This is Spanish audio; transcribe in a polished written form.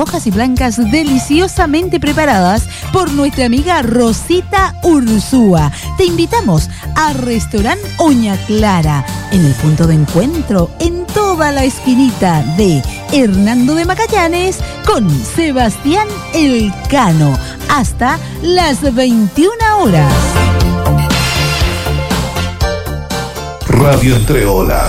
rojas y blancas deliciosamente preparadas por nuestra amiga Rosita Ursúa. Te invitamos a Restaurant Oña Clara, en el punto de encuentro, en toda la esquinita de Hernando de Magallanes con Sebastián Elcano, hasta las 21 horas. Radio Entre Olas.